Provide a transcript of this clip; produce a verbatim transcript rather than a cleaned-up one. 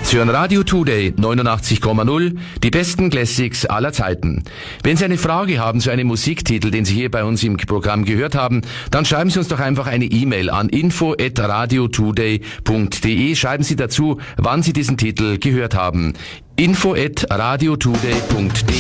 Sie hören Radio Today neunundachtzig Komma null, die besten Classics aller Zeiten. Wenn Sie eine Frage haben zu einem Musiktitel, den Sie hier bei uns im Programm gehört haben, dann schreiben Sie uns doch einfach eine E-Mail an info at radiotoday punkt de. Schreiben Sie dazu, wann Sie diesen Titel gehört haben. info at radiotoday punkt de